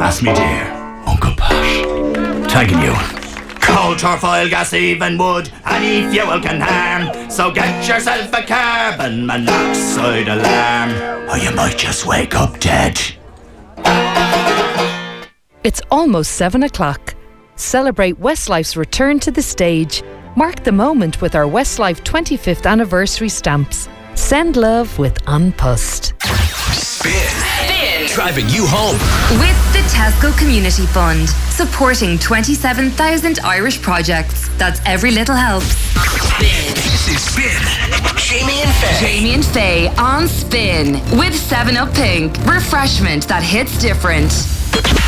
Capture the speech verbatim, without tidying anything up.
That's me dear, Uncle Pat. Thanking you. Coal, turfoil, gas, even wood, any fuel can harm. So get yourself a carbon monoxide alarm, or you might just wake up dead. It's almost seven o'clock. Celebrate Westlife's return to the stage. Mark the moment with our Westlife twenty-fifth anniversary stamps. Send love with An Post. Spin. Spin. Driving you home. With the Tesco Community Fund. Supporting twenty-seven thousand Irish projects. That's every little helps. Spin. This is Spin. Jamie and Faye. Jamie and Faye on Spin. With seven up Pink. Refreshment that hits different.